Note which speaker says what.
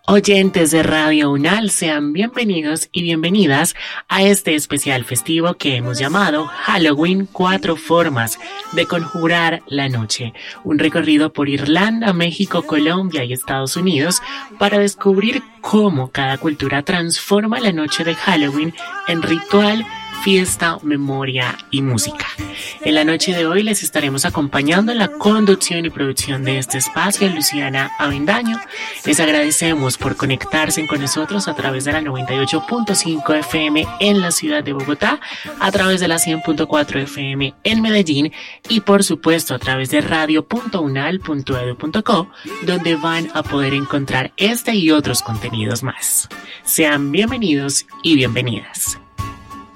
Speaker 1: Oyentes de Radio UNAL, sean bienvenidos y bienvenidas a este especial festivo que hemos llamado Halloween, 4 formas de conjurar la noche. Un recorrido por Irlanda, México, Colombia y Estados Unidos para descubrir cómo cada cultura transforma la noche de Halloween en ritual, fiesta, memoria y música. En la noche de hoy les estaremos acompañando en la conducción y producción de este espacio, Luciana Avendaño. Les agradecemos por conectarse con nosotros a través de la 98.5 FM en la ciudad de Bogotá, a través de la 100.4 FM en Medellín y por supuesto a través de radio.unal.edu.co, donde van a poder encontrar este y otros contenidos más. Sean bienvenidos y bienvenidas.